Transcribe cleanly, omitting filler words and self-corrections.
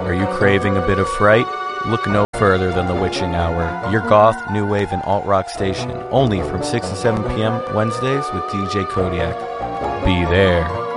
Are you craving a bit of fright? Look no further than The Witching Hour, your goth, new wave, and alt-rock station, only from 6 to 7 p.m. Wednesdays with DJ Kodiak. Be there.